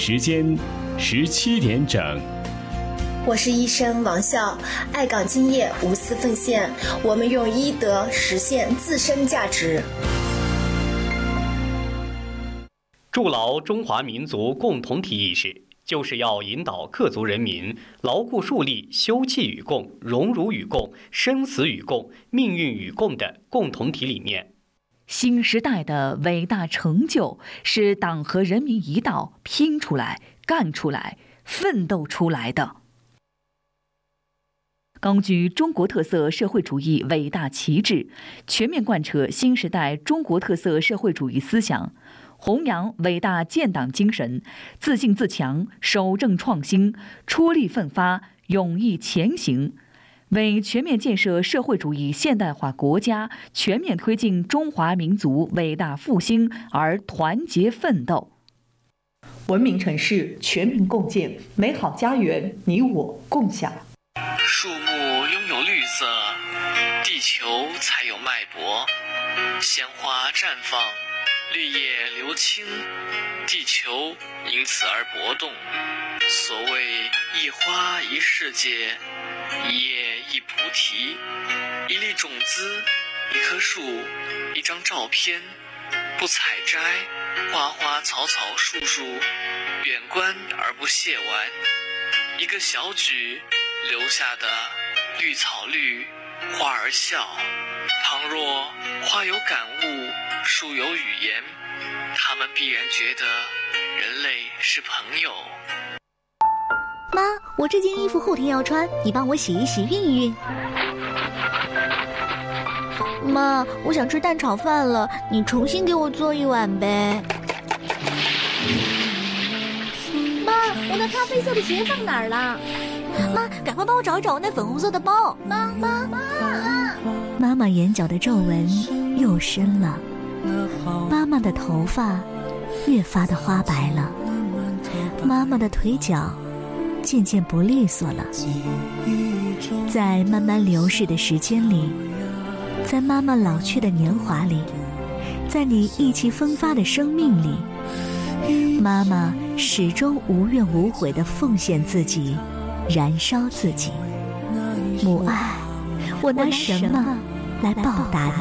时间17点整。 我是医生王笑，爱岗敬业，无私奉献，我们用医德实现自身价值。 筑牢中华民族共同体意识，就是要引导各族人民牢固树立休戚与共、荣辱与共、生死与共、命运与共的共同体理念。 新时代的伟大成就是党和人民一道拼出来、干出来、奋斗出来的。高举中国特色社会主义伟大旗帜，全面贯彻新时代中国特色社会主义思想，弘扬伟大建党精神，自信自强，守正创新，出力奋发，勇毅前行，为全面建设社会主义现代化国家、全面推进中华民族伟大复兴而团结奋斗。 文明城市全民共建，美好家园你我共享。 树木拥有绿色，地球才有脉搏；鲜花绽放，绿叶流青，地球因此而搏动。所谓一花一世界，一叶一菩提，一粒种子，一棵树，一张照片，不采摘，花花草草树树，远观而不亵玩，一个小举留下的绿草绿，花儿笑。倘若花有感悟，树有语言，他们必然觉得人类是朋友。 妈，我这件衣服后天要穿，你帮我洗一洗，熨一熨。妈，我想吃蛋炒饭了，你重新给我做一碗呗。 妈，我那咖啡色的鞋放哪儿了？ 妈，赶快帮我找一找那粉红色的包。妈妈眼角的皱纹又深了，妈妈的头发越发的花白了，妈妈的腿脚渐渐不利索了。在慢慢流逝的时间里，在妈妈老去的年华里，在你意气风发的生命里，妈妈始终无怨无悔地奉献自己，燃烧自己。母爱，我拿什么来报答你？